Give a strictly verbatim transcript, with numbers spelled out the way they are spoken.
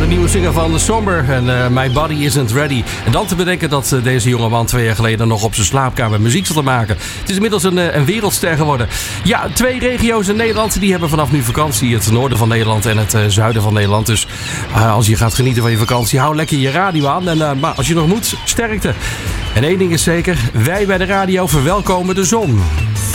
de nieuwe single van Somber en uh, My Body Isn't Ready. En dan te bedenken dat uh, deze jongeman twee jaar geleden nog op zijn slaapkamer muziek zat te maken. Het is inmiddels een, uh, een wereldster geworden. Ja, twee regio's in Nederland die hebben vanaf nu vakantie. Het noorden van Nederland en het uh, zuiden van Nederland. Dus uh, als je gaat genieten van je vakantie, hou lekker je radio aan. En uh, maar als je nog moet, sterkte. En één ding is zeker, wij bij de radio verwelkomen de zon.